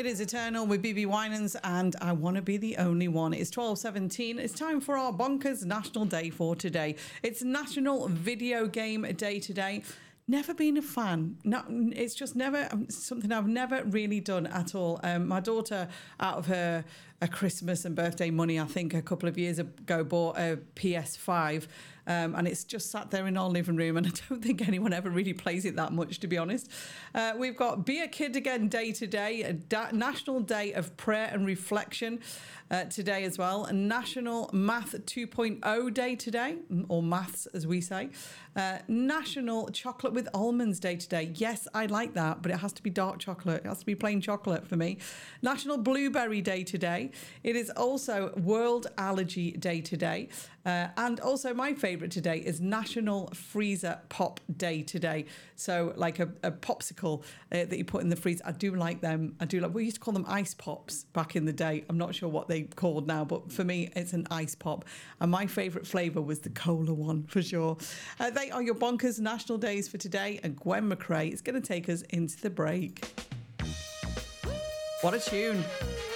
It is Eternal with BB Winans and I Want to Be the Only One. It's 12:17. It's time for our Bonkers National Day for today. It's National Video Game Day today. Never been a fan. No, it's just never something I've never really done at all. My daughter, out of her Christmas and birthday money, I think a couple of years ago, bought a PS5, and it's just sat there in our living room, and I don't think anyone ever really plays it that much, to be honest. We've got Be a Kid Again Day today, a National Day of Prayer and Reflection today as well, a National Math 2.0 Day today, or maths as we say, National Chocolate with Almonds Day today. Yes, I like that, but it has to be dark chocolate. It has to be plain chocolate for me. National Blueberry Day today. It is also World Allergy Day today. And also my favourite today is National Freezer Pop Day today. So like a popsicle that you put in the freezer. I do like them. We used to call them ice pops back in the day. I'm not sure what they called now, but for me it's an ice pop. And my favourite flavour was the cola one for sure. They are your Bonkers National Days for today. And Gwen McRae is going to take us into the break. What a tune.